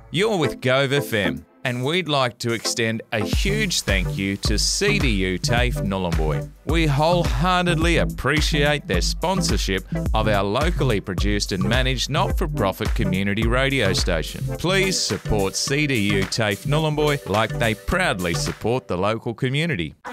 You're with Gove FM, and we'd like to extend a huge thank you to CDU TAFE Nhulunbuy. We wholeheartedly appreciate their sponsorship of our locally produced and managed not-for-profit community radio station. Please support CDU TAFE Nhulunbuy like they proudly support the local community.